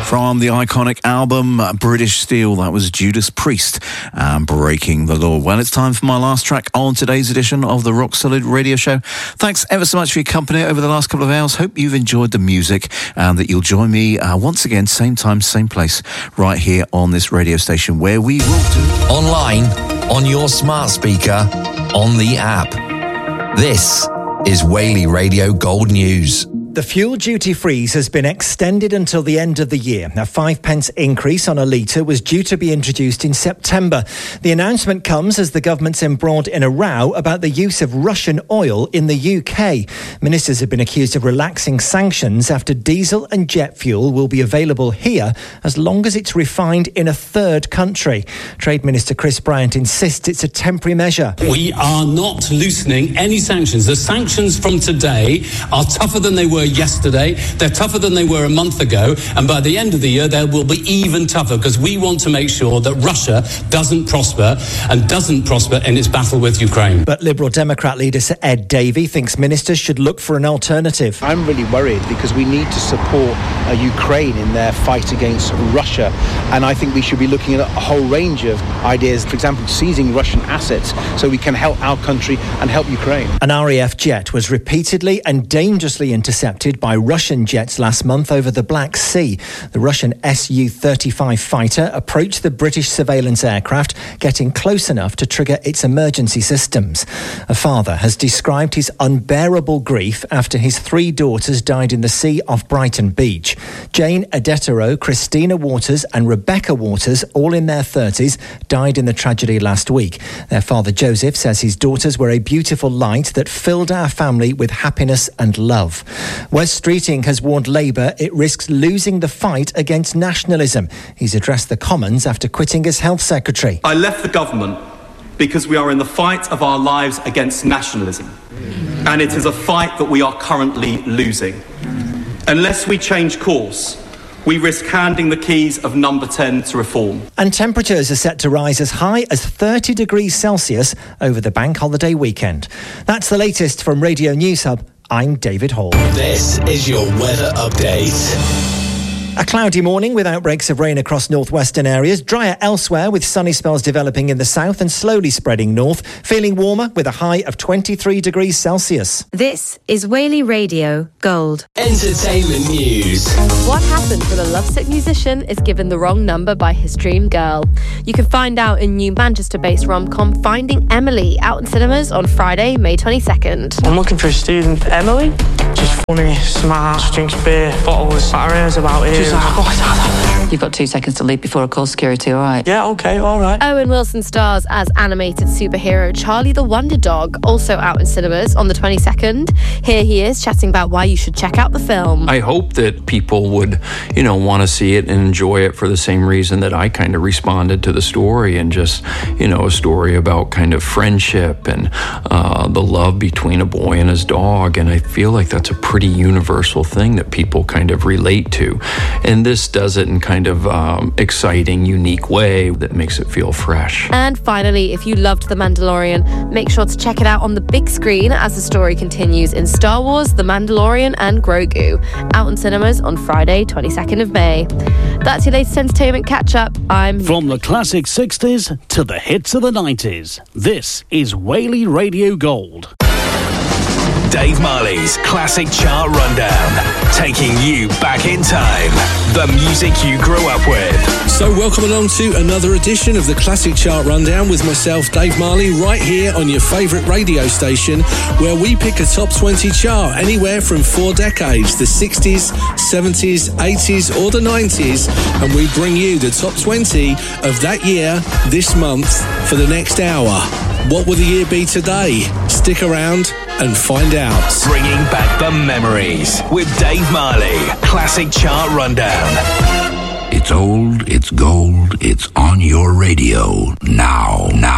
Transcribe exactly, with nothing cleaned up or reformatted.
From the iconic album British Steel, that was Judas Priest and Breaking the Law. Well, it's time for my last track on today's edition of the Rock Solid Radio Show. Thanks ever so much for your company over the last couple of hours. Hope you've enjoyed the music and that you'll join me uh, once again, same time, same place, right here on this radio station where we will do... Online, on your smart speaker, on the app. This is Whaley Radio Gold News. The fuel duty freeze has been extended until the end of the year. A five pence increase on a litre was due to be introduced in September. The announcement comes as the government's embroiled in a row about the use of Russian oil in the U K. Ministers have been accused of relaxing sanctions after diesel and jet fuel will be available here as long as it's refined in a third country. Trade Minister Chris Bryant insists it's a temporary measure. We are not loosening any sanctions. The sanctions from today are tougher than they were yesterday. They're tougher than they were a month ago, and by the end of the year they will be even tougher because we want to make sure that Russia doesn't prosper and doesn't prosper in its battle with Ukraine. But Liberal Democrat leader Sir Ed Davey thinks ministers should look for an alternative. I'm really worried because we need to support uh, Ukraine in their fight against Russia, and I think we should be looking at a whole range of ideas, for example seizing Russian assets so we can help our country and help Ukraine. An R A F jet was repeatedly and dangerously intercepted by Russian jets last month over the Black Sea. The Russian S U thirty-five fighter approached the British surveillance aircraft, getting close enough to trigger its emergency systems. A father has described his unbearable grief after his three daughters died in the sea off Brighton Beach. Jane Adetero, Christina Waters and Rebecca Waters, all in their thirties, died in the tragedy last week. Their father Joseph says his daughters were a beautiful light that filled our family with happiness and love. Wes Streeting has warned Labour it risks losing the fight against nationalism. He's addressed the Commons after quitting as Health Secretary. I left the government because we are in the fight of our lives against nationalism. And it is a fight that we are currently losing. Unless we change course, we risk handing the keys of number ten to reform. And temperatures are set to rise as high as thirty degrees Celsius over the bank holiday weekend. That's the latest from Radio News Hub. I'm David Hall. This is your weather update. A cloudy morning with outbreaks of rain across northwestern areas. Drier elsewhere with sunny spells developing in the south and slowly spreading north. Feeling warmer with a high of twenty-three degrees Celsius. This is Whaley Radio Gold. Entertainment news. What happens when a lovesick musician is given the wrong number by his dream girl? You can find out in new Manchester-based rom-com Finding Emily, out in cinemas on Friday, May twenty-second. I'm looking for a student. Emily? Just funny, smart, drinks beer, bottles, batteries about it. You've got two seconds to leave before I call security, all right? Yeah, okay, all right. Owen Wilson stars as animated superhero Charlie the Wonder Dog, also out in cinemas on the twenty-second. Here he is chatting about why you should check out the film. I hope that people would, you know, want to see it and enjoy it for the same reason that I kind of responded to the story, and just, you know, a story about kind of friendship and uh, the love between a boy and his dog. And I feel like that's a pretty universal thing that people kind of relate to. And this does it in kind of um, exciting, unique way that makes it feel fresh. And finally, if you loved The Mandalorian, make sure to check it out on the big screen as the story continues in Star Wars, The Mandalorian and Grogu, out in cinemas on Friday, twenty-second of May. That's your latest entertainment catch-up. I'm... From the classic sixties to the hits of the nineties, this is Whaley Radio Gold. Dave Marley's Classic Chart Rundown, taking you back in time. The music you grew up with. So welcome along to another edition of the Classic Chart Rundown with myself, Dave Marley, right here on your favourite radio station, where we pick a top twenty chart anywhere from four decades, the sixties, seventies, eighties or the nineties, and we bring you the top twenty of that year, this month, for the next hour. What will the year be today? Stick around and find out. Bringing back the memories with Dave Marley. Classic Chart Rundown. It's old, it's gold, it's on your radio now. Now.